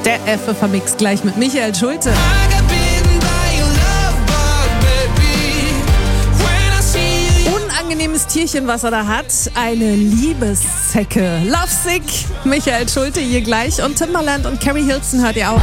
Der FFH-Mix gleich mit Michael Schulte. Unangenehmes Tierchen, was er da hat. Eine Liebeszecke. Lovesick. Michael Schulte hier gleich. Und Timbaland und Carrie Hilson hört ihr auch.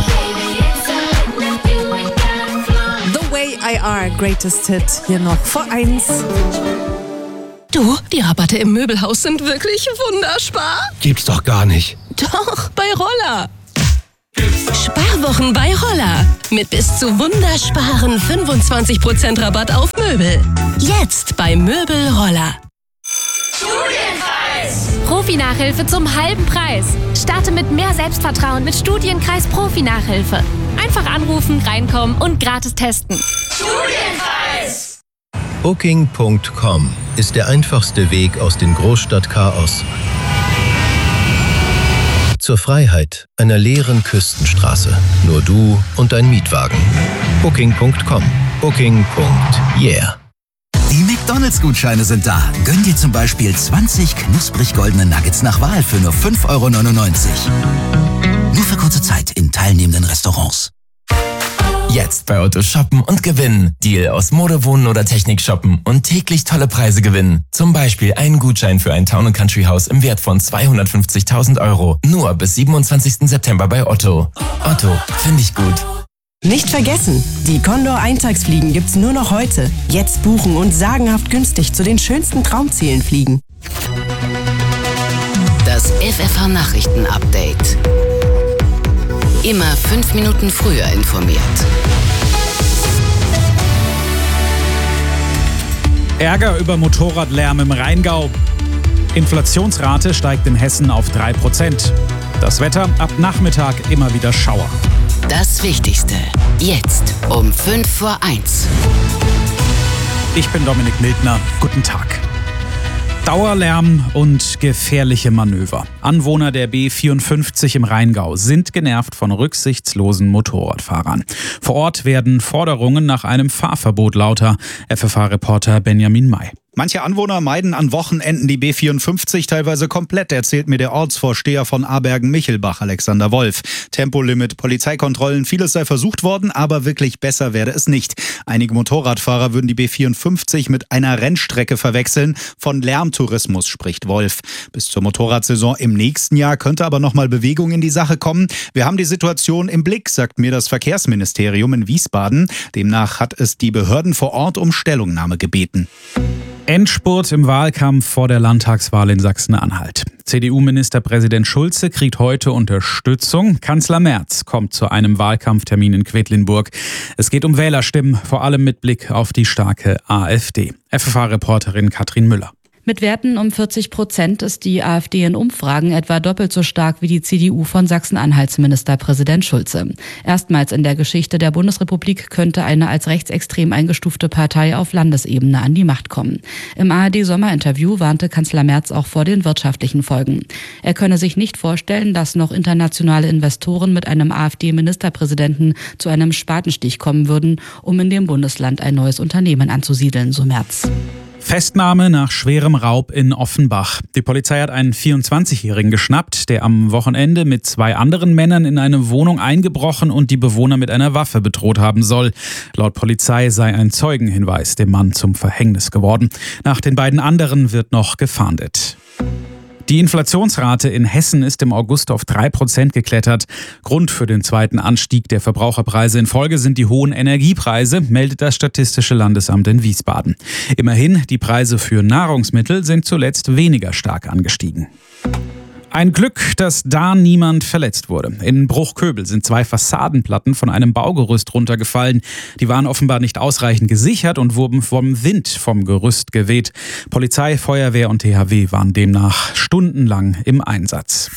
The Way I Are, Greatest Hit. Hier noch vor 1. Du, die Rabatte im Möbelhaus sind wirklich wunderspar. Gibt's doch gar nicht. Doch, bei Roller. Sparwochen bei Roller. Mit bis zu wundersparen 25% Rabatt auf Möbel. Jetzt bei Möbel Roller. Studienkreis! Profi-Nachhilfe zum halben Preis. Starte mit mehr Selbstvertrauen mit Studienkreis Profi-Nachhilfe. Einfach anrufen, reinkommen und gratis testen. Studienkreis! Booking.com ist der einfachste Weg aus dem Großstadtchaos zur Freiheit einer leeren Küstenstraße. Nur du und dein Mietwagen. Booking.com. Booking.yeah. Die McDonalds-Gutscheine sind da. Gönn dir zum Beispiel 20 knusprig goldene Nuggets nach Wahl für nur 5,99 €. Nur für kurze Zeit in teilnehmenden Restaurants. Jetzt bei Otto shoppen und gewinnen. Deal aus Mode, Wohnen oder Technik shoppen und täglich tolle Preise gewinnen. Zum Beispiel einen Gutschein für ein Town & Country Haus im Wert von 250.000 €. Nur bis 27. September bei Otto. Otto, finde ich gut. Nicht vergessen, die Condor Eintagsfliegen gibt's nur noch heute. Jetzt buchen und sagenhaft günstig zu den schönsten Traumzielen fliegen. Das FFH Nachrichten-Update. Immer 5 Minuten früher informiert. Ärger über Motorradlärm im Rheingau. Inflationsrate steigt in Hessen auf 3%. Das Wetter ab Nachmittag immer wieder Schauer. Das Wichtigste jetzt um 1:05. Ich bin Dominik Mildner. Guten Tag. Dauerlärm und gefährliche Manöver. Anwohner der B54 im Rheingau sind genervt von rücksichtslosen Motorradfahrern. Vor Ort werden Forderungen nach einem Fahrverbot lauter. FFH-Reporter Benjamin May. Manche Anwohner meiden an Wochenenden die B54 teilweise komplett, erzählt mir der Ortsvorsteher von Abergen-Michelbach, Alexander Wolf. Tempolimit, Polizeikontrollen, vieles sei versucht worden, aber wirklich besser werde es nicht. Einige Motorradfahrer würden die B54 mit einer Rennstrecke verwechseln. Von Lärmtourismus spricht Wolf. Bis zur Motorradsaison im nächsten Jahr könnte aber nochmal Bewegung in die Sache kommen. Wir haben die Situation im Blick, sagt mir das Verkehrsministerium in Wiesbaden. Demnach hat es die Behörden vor Ort um Stellungnahme gebeten. Endspurt im Wahlkampf vor der Landtagswahl in Sachsen-Anhalt. CDU-Ministerpräsident Schulze kriegt heute Unterstützung. Kanzler Merz kommt zu einem Wahlkampftermin in Quedlinburg. Es geht um Wählerstimmen, vor allem mit Blick auf die starke AfD. FFH-Reporterin Katrin Müller. Mit Werten um 40% ist die AfD in Umfragen etwa doppelt so stark wie die CDU von Sachsen-Anhalts Ministerpräsident Schulze. Erstmals in der Geschichte der Bundesrepublik könnte eine als rechtsextrem eingestufte Partei auf Landesebene an die Macht kommen. Im ARD-Sommerinterview warnte Kanzler Merz auch vor den wirtschaftlichen Folgen. Er könne sich nicht vorstellen, dass noch internationale Investoren mit einem AfD-Ministerpräsidenten zu einem Spatenstich kommen würden, um in dem Bundesland ein neues Unternehmen anzusiedeln, so Merz. Festnahme nach schwerem Raub in Offenbach. Die Polizei hat einen 24-Jährigen geschnappt, der am Wochenende mit 2 anderen Männern in eine Wohnung eingebrochen und die Bewohner mit einer Waffe bedroht haben soll. Laut Polizei sei ein Zeugenhinweis dem Mann zum Verhängnis geworden. Nach den beiden anderen wird noch gefahndet. Die Inflationsrate in Hessen ist im August auf 3% geklettert. Grund für den zweiten Anstieg der Verbraucherpreise in Folge sind die hohen Energiepreise, meldet das Statistische Landesamt in Wiesbaden. Immerhin, die Preise für Nahrungsmittel sind zuletzt weniger stark angestiegen. Ein Glück, dass da niemand verletzt wurde. In Bruchköbel sind 2 Fassadenplatten von einem Baugerüst runtergefallen. Die waren offenbar nicht ausreichend gesichert und wurden vom Wind vom Gerüst geweht. Polizei, Feuerwehr und THW waren demnach stundenlang im Einsatz.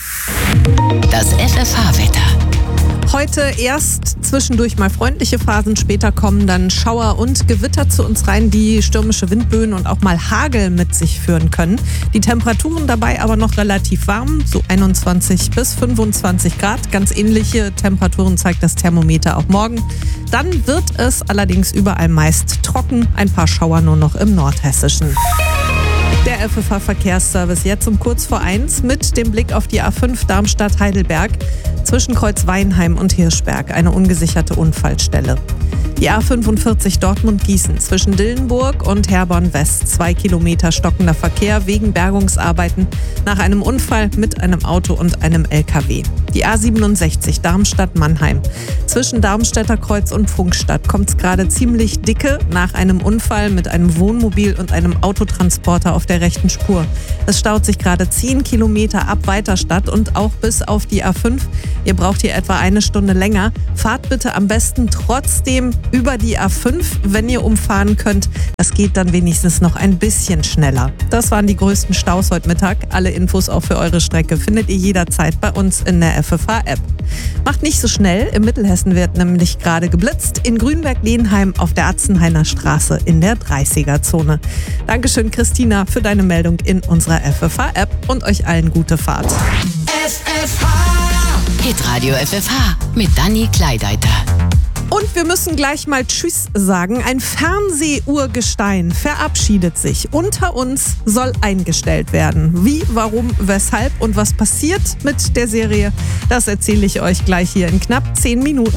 Das FFH-Wetter. Heute erst zwischendurch mal freundliche Phasen, später kommen dann Schauer und Gewitter zu uns rein, die stürmische Windböen und auch mal Hagel mit sich führen können. Die Temperaturen dabei aber noch relativ warm, so 21 bis 25 Grad. Ganz ähnliche Temperaturen zeigt das Thermometer auch morgen. Dann wird es allerdings überall meist trocken, ein paar Schauer nur noch im Nordhessischen. Der FFH-Verkehrsservice jetzt um kurz vor 1 mit dem Blick auf die A5 Darmstadt-Heidelberg zwischen Kreuz Weinheim und Hirschberg, eine ungesicherte Unfallstelle. Die A45 Dortmund-Gießen zwischen Dillenburg und Herborn West, 2 Kilometer stockender Verkehr wegen Bergungsarbeiten nach einem Unfall mit einem Auto und einem LKW. Die A67 Darmstadt-Mannheim zwischen Darmstädter Kreuz und Pfungstadt kommt es gerade ziemlich dicke nach einem Unfall mit einem Wohnmobil und einem Autotransporter auf der rechten Spur. Es staut sich gerade 10 Kilometer ab Weiterstadt und auch bis auf die A5. Ihr braucht hier etwa eine Stunde länger. Fahrt bitte am besten trotzdem über die A5, wenn ihr umfahren könnt. Das geht dann wenigstens noch ein bisschen schneller. Das waren die größten Staus heute Mittag. Alle Infos auch für eure Strecke findet ihr jederzeit bei uns in der FFH-App. Macht nicht so schnell. Im Mittelhessen wird nämlich gerade geblitzt. In Grünberg-Lehnheim auf der Atzenhainer Straße in der 30er-Zone. Dankeschön, Christina, für deine Meldung in unserer FFH-App und euch allen gute Fahrt. FFH Hitradio FFH mit Dani Kleideiter. Und wir müssen gleich mal Tschüss sagen. Ein Fernsehurgestein verabschiedet sich. Unter uns soll eingestellt werden. Wie, warum, weshalb und was passiert mit der Serie, das erzähle ich euch gleich hier in knapp 10 Minuten.